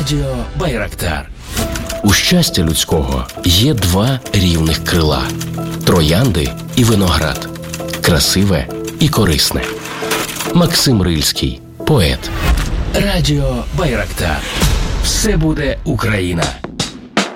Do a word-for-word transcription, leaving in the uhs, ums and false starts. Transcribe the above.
Радіо Байрактар. У щастя людського є два рівних крила – троянди і виноград, красиве і корисне. Максим Рильський, поет. Радіо Байрактар. Все буде Україна.